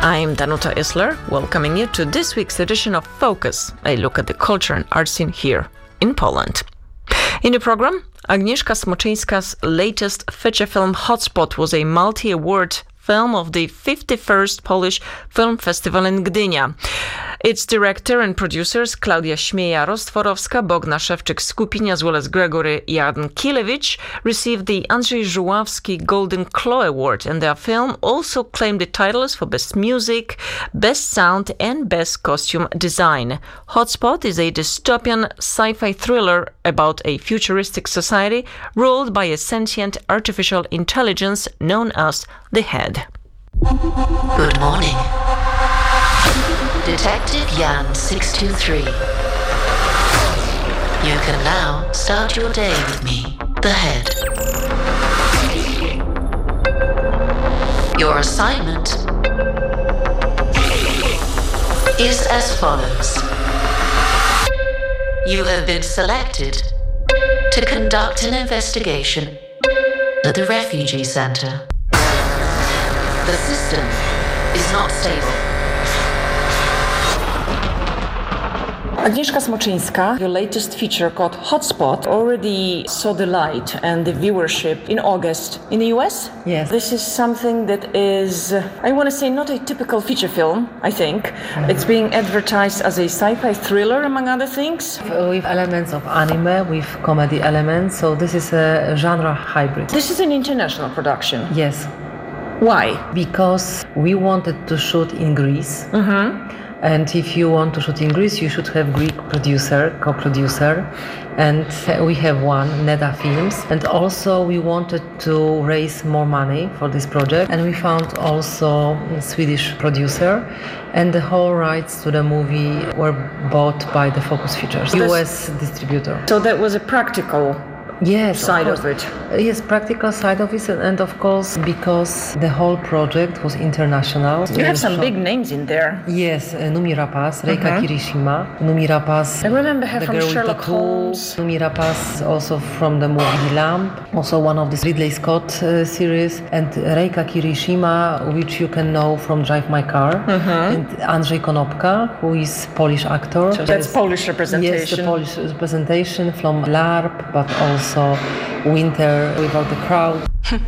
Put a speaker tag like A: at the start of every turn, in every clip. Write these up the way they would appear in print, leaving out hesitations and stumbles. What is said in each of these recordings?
A: I'm Danuta Isler, welcoming you to this week's edition of Focus, a look at the culture and art scene here in Poland. In the program, Agnieszka Smoczyńska's latest feature film Hotspot was a multi-award film of the 51st Polish Film Festival in Gdynia. Its director and producers Klaudia Śmieja-Rostworowska, Bogna Szewczyk-Skupin, as well as Gregory Jankiewicz, received the Andrzej Żuławski Golden Claw Award, and their film also claimed the titles for Best Music, Best Sound and Best Costume Design. Hotspot is a dystopian sci-fi thriller about a futuristic society ruled by a sentient artificial intelligence known as the Head.
B: Good morning. Detective Jan 623. You can now start your day with me, the Head. Your assignment is as follows. You have been selected to conduct an investigation at the refugee center. The system is not stable.
A: Agnieszka Smoczyńska, your latest feature called Hotspot, already saw the light and the viewership in August in the US?
C: Yes.
A: This is something that is, I want to say, not a typical feature film, I think. Mm-hmm. It's being advertised as a sci-fi thriller, among other things.
C: With elements of anime, with comedy elements, so this is a genre hybrid.
A: This is an international production.
C: Yes.
A: Why?
C: Because we wanted to shoot in Greece.
A: Mm-hmm.
C: And if you want to shoot in Greece, you should have Greek co-producer. And we have one, Neda Films. And also we wanted to raise more money for this project. And we found also a Swedish producer. And the whole rights to the movie were bought by the Focus Features, US distributor.
A: So that was a practical side of it.
C: Yes, practical side of it, and of course because the whole project was international.
A: You have some big names in there.
C: Yes, Noomi Rapace, Reika Kirishima, Noomi Rapace.
A: I remember her from Sherlock Holmes.
C: Noomi Rapace also from the movie The Lamp, also one of the Ridley Scott series, and Reika Kirishima, which you can know from Drive My Car, and Andrzej Konopka, who is Polish actor.
A: So that's Polish representation.
C: Yes, the Polish representation from LARP, but also Winter Without the Crowd.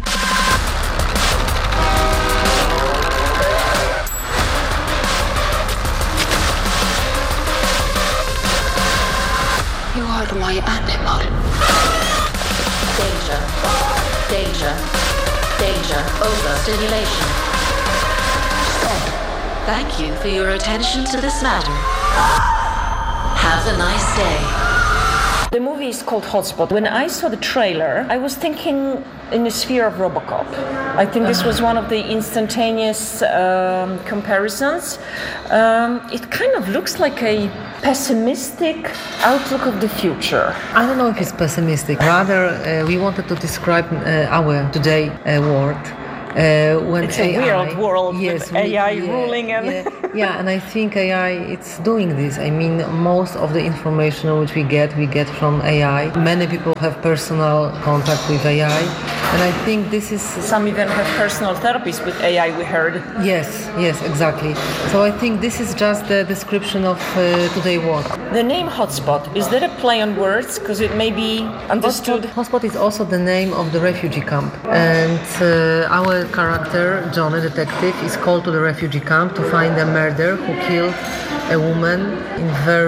B: You are my animal. Danger. Danger. Danger. Overstimulation. Stop. Thank you for your attention to this matter. Have a nice day.
A: The movie is called Hotspot. When I saw the trailer, I was thinking in the sphere of RoboCop. I think this was one of the instantaneous comparisons. It kind of looks like a pessimistic outlook of the future.
C: I don't know if it's pessimistic. Rather, we wanted to describe our today world. When
A: it's
C: AI,
A: a weird world with AI ruling and...
C: and I think AI, it's doing this. I mean, most of the information which we get from AI. Many people have personal contact with AI, and I think this is...
A: Some even have personal therapies with AI, we heard.
C: Yes, exactly. So I think this is just the description of today's world.
A: The name Hotspot, is that a play on words? Because it may be understood...
C: Hotspot is also the name of the refugee camp. And our character, John, a detective, is called to the refugee camp to find a murderer who killed a woman in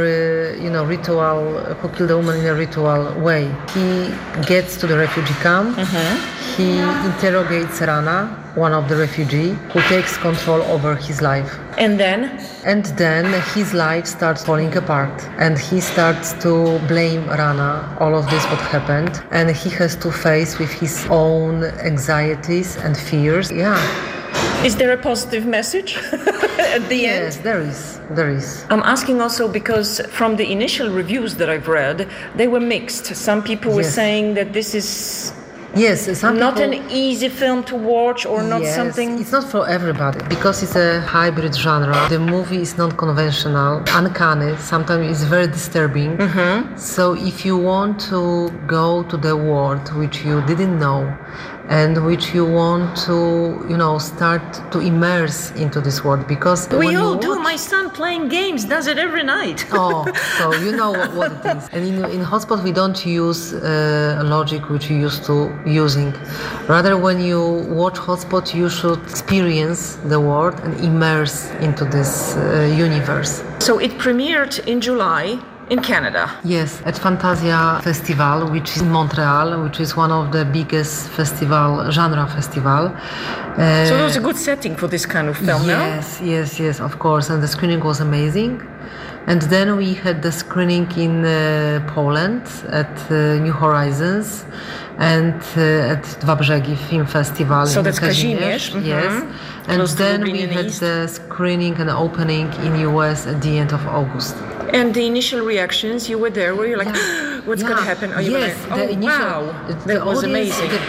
C: who killed a woman in a ritual way. He gets to the refugee camp. He interrogates Rana, one of the refugees, who takes control over his life.
A: And then
C: his life starts falling apart, and he starts to blame Rana, all of this what happened, and he has to face with his own anxieties and fears.
A: Is there a positive message at the end?
C: Yes, there is.
A: I'm asking also because from the initial reviews that I've read, they were mixed. Some people were saying that this is not an easy film to watch, or not something...
C: It's not for everybody, because it's a hybrid genre. The movie is non-conventional, uncanny, sometimes it's very disturbing. So if you want to go to the world which you didn't know, and which you want to, start to immerse into this world, because
A: we all do. My son playing games does it every night.
C: Oh, so you know what it is. And in HotSpot we don't use logic which you used to using. Rather, when you watch HotSpot, you should experience the world and immerse into this universe.
A: So it premiered in July in Canada.
C: Yes, at Fantasia Festival, which is in Montreal, which is one of the biggest genre festival.
A: So it was a good setting for this kind of film,
C: Yes, of course. And the screening was amazing. And then we had the screening in Poland at New Horizons and at Dwa Brzegi Film Festival.
A: So that's Kazimierz.
C: Yes. And then we had the screening and opening in US at the end of August.
A: And the initial reactions, you were there, were you like, what's going to happen? Are you
C: yes,
A: wow, that was amazing.
C: The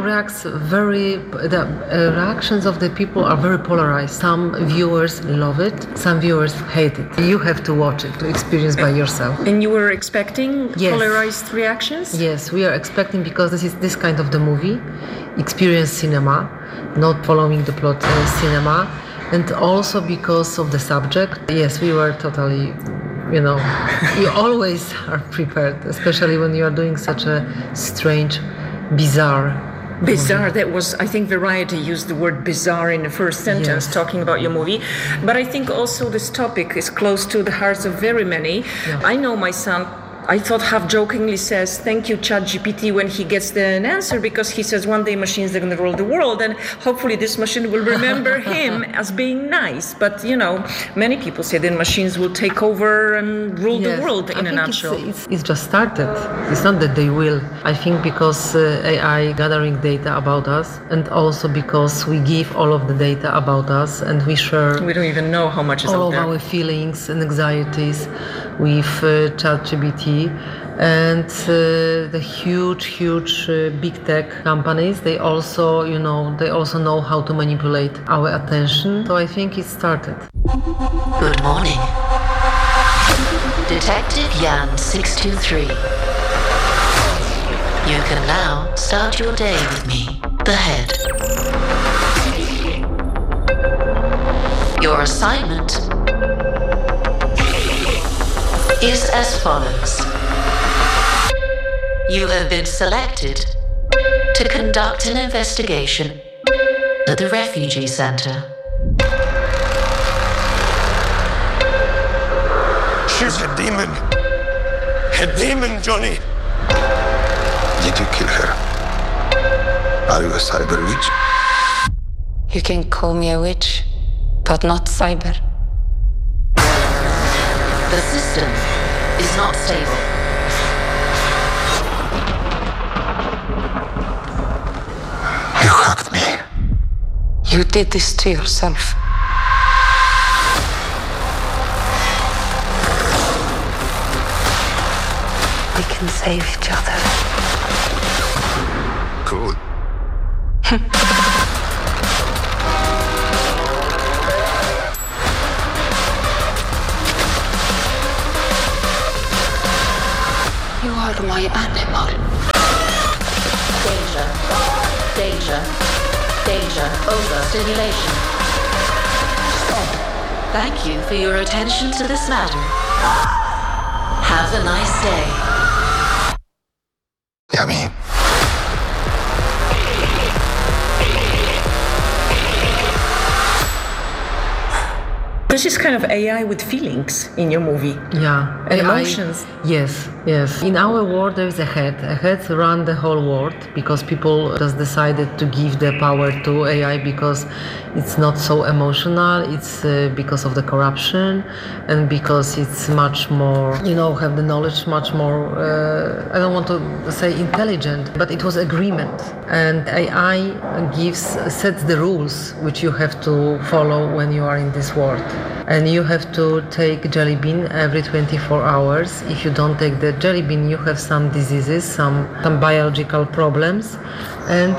C: reactions of the people are very polarized. Some viewers love it, some viewers hate it. You have to watch it to experience by yourself.
A: And you were expecting polarized reactions?
C: Yes, we are expecting, because this is this kind of the movie, experience cinema, not following the plot cinema, and also because of the subject. Yes, we were totally, you always are prepared, especially when you are doing such a strange, bizarre movie.
A: That was, I think Variety used the word bizarre in the first sentence, talking about your movie. But I think also this topic is close to the hearts of very many. Yeah. I know my son, I thought half jokingly says, thank you, ChatGPT, when he gets an answer, because he says one day machines are going to rule the world, and hopefully this machine will remember him as being nice. But, many people say that machines will take over and rule the world in a nutshell.
C: It's just started. It's not that they will. I think because AI gathering data about us, and also because we give all of the data about us and we share.
A: We don't even know how much is
C: all
A: out there.
C: All of our feelings and anxieties with ChatGPT. And the huge big tech companies, they also know how to manipulate our attention. So I think it started.
B: Good morning. Detective Yan 623. You can now start your day with me, the head. Your assignment is as follows. You have been selected to conduct an investigation at the refugee center.
D: She's a demon. A demon, Johnny.
E: Did you kill her? Are you a cyber witch?
F: You can call me a witch, but not cyber.
B: The system is not stable.
E: You hacked me.
F: You did this to yourself. We can save each other.
E: Cool.
F: You are my animal.
B: Danger. Danger. Danger. Overstimulation. Stop. Thank you for your attention to this matter. Have a nice day.
E: Yummy.
A: This is kind of AI with feelings in your movie.
C: Yeah.
A: And emotions.
C: Yes. In our world, there is a head. A head runs the whole world, because people just decided to give the power to AI because it's not so emotional. It's because of the corruption, and because it's much more, have the knowledge much more, I don't want to say intelligent, but it was agreement. And AI sets the rules which you have to follow when you are in this world. and you have to take jelly bean every 24 hours. If you don't take the jelly bean, you have some diseases, some biological problems, and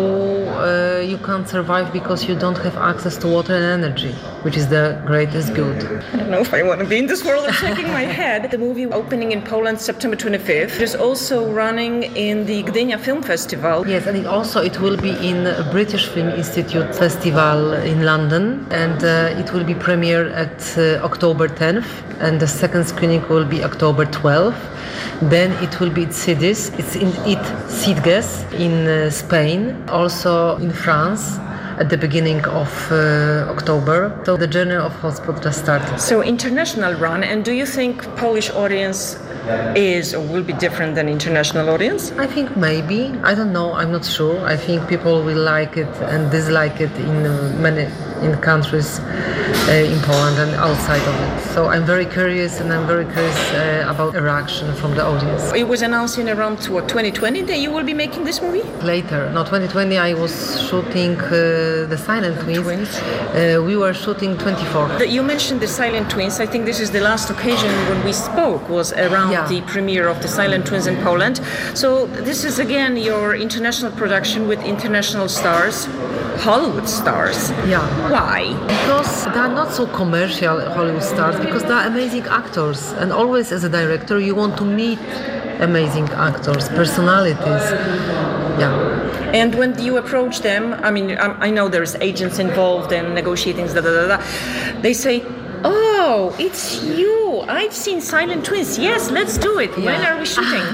C: you can't survive because you don't have access to water and energy, which is the greatest good.
A: I don't know if I want to be in this world. I'm shaking my head. The movie opening in Poland September 25th. It is also running in the Gdynia Film Festival.
C: Yes, and it will be in British Film Institute Festival in London, and it will be premiered at October 10th, and the second screening will be October 12th. Then it will be at Sitges. It's in Sitges in Spain, also in France at the beginning of October. So the journey of Hotspot just started.
A: So international run, and do you think Polish audience is or will be different than international audience?
C: I think maybe. I don't know. I'm not sure. I think people will like it and dislike it in many countries in Poland and outside of it. So I'm very curious, and I'm very curious about the reaction from the audience.
A: It was announced in around 2020 that you will be making this movie?
C: Later. No, 2020 I was shooting The Silent Twins. We were shooting 24.
A: You mentioned The Silent Twins. I think this is the last occasion when we spoke was around the premiere of The Silent Twins in Poland. So this is again your international production with international stars, Hollywood stars.
C: Yeah.
A: Why?
C: Because they are not so commercial Hollywood stars, because they are amazing actors, and always as a director you want to meet amazing actors, personalities. Yeah.
A: And when you approach them, I mean, I know there's agents involved and negotiating, they say, "Oh, it's you. I've seen Silent Twins. Yes, let's do it.
C: Yeah.
A: When are we shooting?"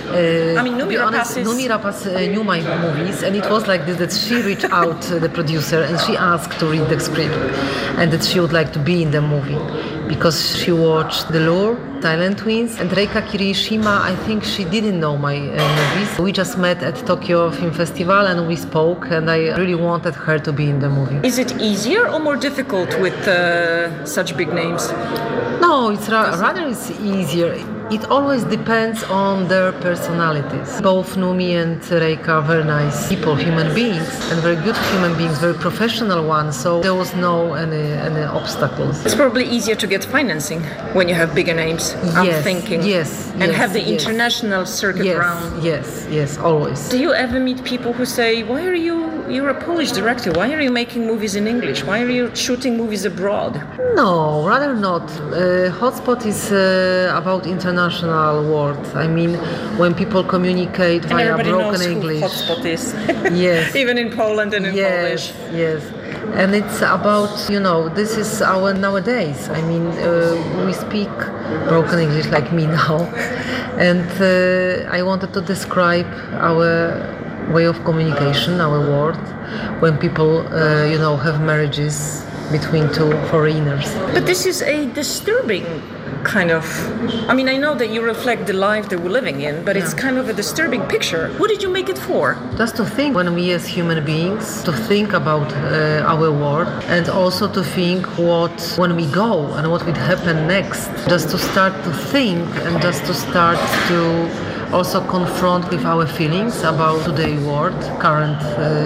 A: I mean, Numi
C: Rapace knew my movies, and it was like this, that she reached out to the producer and she asked to read the script, and that she would like to be in the movie because she watched The Lure, Silent Twins, and Reika Kirishima. I think she didn't know my movies. We just met at Tokyo Film Festival and we spoke, and I really wanted her to be in the movie.
A: Is it easier or more difficult with such big names?
C: No, it's rather it's easier. It always depends on their personalities. Both Numi and Reika are very nice people, human beings, and very good human beings, very professional ones, so there was no any obstacles.
A: It's probably easier to get financing when you have bigger names, I'm thinking.
C: Yes.
A: And have the international circuit around.
C: Yes, always.
A: Do you ever meet people who say, you're a Polish director, why are you making movies in English? Why are you shooting movies abroad?
C: No, rather not. Hotspot is about international world. I mean, when people communicate via broken English.
A: Knows who Hotspot is.
C: Yes.
A: Even in Poland and in Polish.
C: Yes. And it's about, this is our nowadays. I mean, we speak broken English like me now. And I wanted to describe our way of communication, our world, when people, have marriages between two foreigners.
A: But this is a disturbing kind of... I mean, I know that you reflect the life that we're living in, but it's kind of a disturbing picture. What did you make it for?
C: Just to think, when we as human beings, to think about our world, and also to think when we go and what would happen next. Just to start to think, and just to start to also confront with our feelings about today's world, current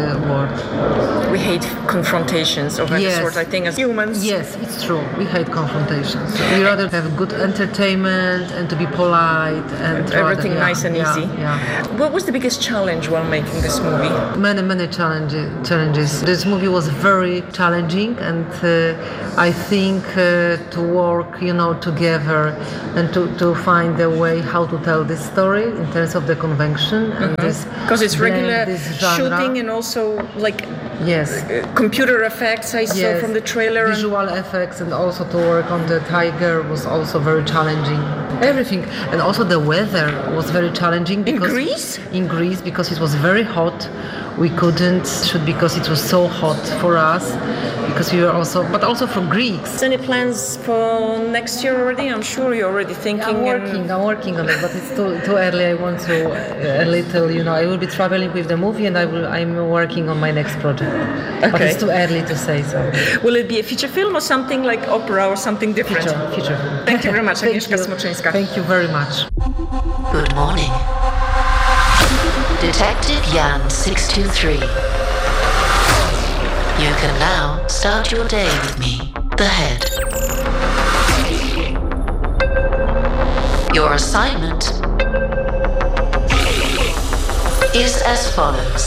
C: world.
A: We hate confrontations of any sort, I think, as humans.
C: Yes, it's true. We hate confrontations. We rather have good entertainment and to be polite and
A: everything nice and easy.
C: Yeah.
A: What was the biggest challenge while making this movie?
C: Many challenges. This movie was very challenging, and I think to work, together and to find a way how to tell this story in terms of the convention and this,
A: because it's regular shooting and also computer effects I saw from the trailer,
C: visual effects, and also to work on the tiger was also very challenging. Everything, and also the weather was very challenging because in Greece because it was very hot. We couldn't shoot because it was so hot for us, because we were but also for Greeks.
A: Any plans for next year already? I'm sure you're already thinking.
C: I'm working on it, but it's too early. I want to a little, I will be traveling with the movie, and I'm working on my next project. Okay. But it's too early to say so.
A: Will it be a feature film or something like opera or something different?
C: Feature film.
A: Thank you very much, Agnieszka Smoczyńska.
C: Thank you very much.
B: Good morning. Detective Jan 623. You can now start your day with me, the Head. Your assignment is as follows.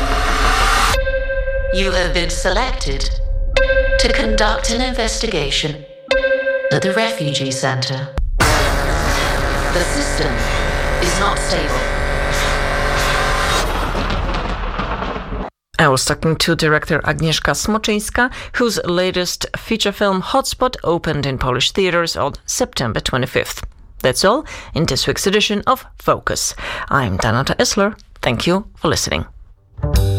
B: You have been selected to conduct an investigation at the refugee center. The system is not stable.
A: I was talking to director Agnieszka Smoczyńska, whose latest feature film Hotspot opened in Polish theaters on September 25th. That's all in this week's edition of Focus. I'm Danuta Essler. Thank you for listening.